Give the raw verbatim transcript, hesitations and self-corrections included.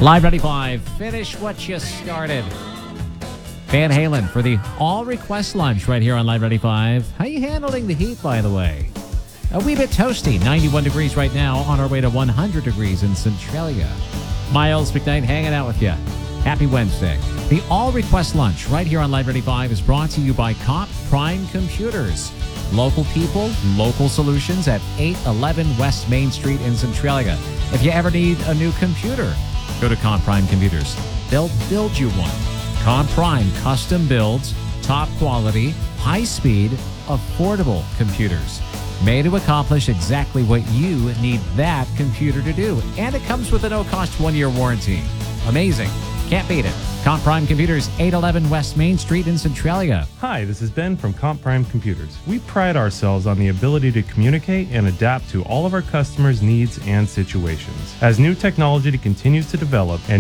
Live ninety-five, finish what you started. Van Halen for the all request lunch right here on Live ninety-five. How you handling the heat, by the way? A wee bit toasty, ninety-one degrees right now, on our way to one hundred degrees in Centralia. Miles McKnight hanging out with you. Happy Wednesday. The all request lunch right here on Live ninety-five is brought to you by Comp Prime Computers. Local people, local solutions at eight eleven West Main Street in Centralia. If you ever need a new computer, go to Comp Prime Computers. They'll build you one. Comp Prime custom builds, top quality, high speed, affordable computers. Made to accomplish exactly what you need that computer to do. And it comes with a no-cost one-year warranty. Amazing. Can't beat it. Comp Prime Computers, eight eleven West Main Street in Centralia. Hi, this is Ben from Comp Prime Computers. We pride ourselves on the ability to communicate and adapt to all of our customers' needs and situations. As new technology continues to develop and